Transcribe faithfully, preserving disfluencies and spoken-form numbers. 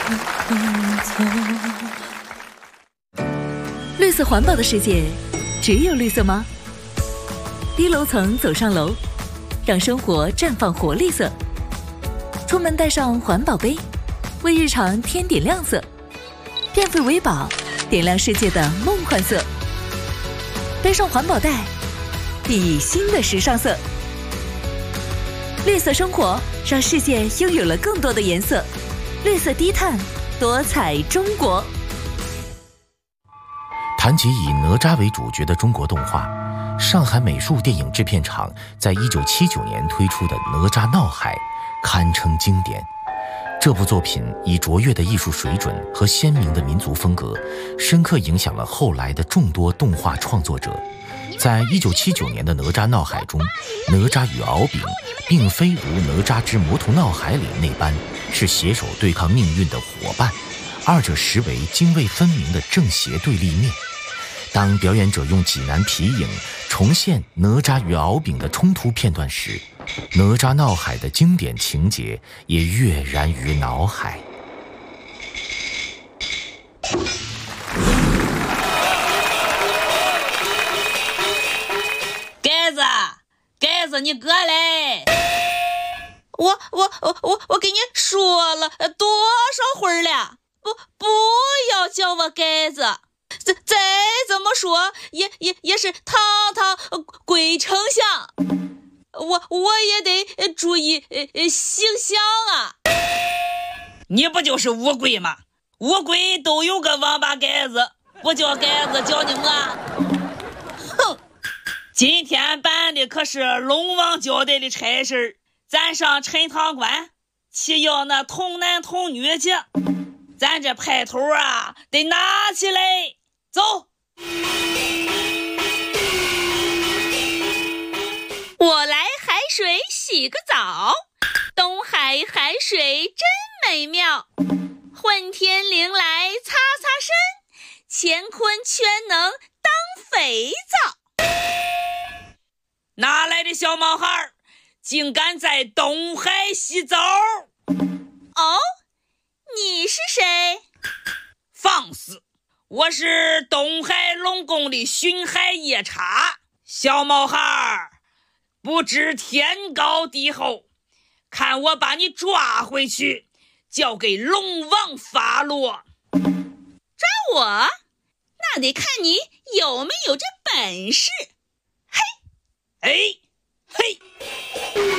绿色环保的世界，只有绿色吗？低楼层走上楼，让生活绽放活力色。出门带上环保杯，为日常添点亮色。变废为宝，点亮世界的梦幻色。背上环保袋，熠熠新的时尚色。绿色生活，让世界拥有了更多的颜色。绿色低碳，多彩中国。 谈及以哪吒为主角的中国动画，上海美术电影制片厂在一九七九年推出的《哪吒闹海》堪称经典。这部作品以卓越的艺术水准和鲜明的民族风格，深刻影响了后来的众多动画创作者。在一九七九年的《哪吒闹海》中，哪吒与敖丙并非如《哪吒之魔童闹海》里那般是携手对抗命运的伙伴，二者实为泾渭分明的正邪对立面。当表演者用济南皮影重现哪吒与敖丙的冲突片段时，哪吒闹海的经典情节也跃然于脑海。 盖子，盖子，你过来！我我我我我跟你说了多少回了，不不要叫我盖子。再再怎么说也也也是堂堂归丞相，我我也得注意呃形象啊。你不就是乌龟吗？乌龟都有个王八盖子，不叫盖子叫你我。哼，今天办的可是龙王交代的差事，咱上陈塘关去要那童男童女去，咱这派头啊得拿起来。走！ 我来海水洗个澡，东海海水真美妙。混天绫来擦擦身，乾坤全能当肥皂。 哪来的小毛孩，竟敢在东海洗澡？ 哦，你是谁？ 放肆！我是东海龙宫的巡海夜叉，小毛孩不知天高地厚，看我把你抓回去，交给龙王发落。 抓我？那得看你有没有这本事。嘿， 哎，嘿。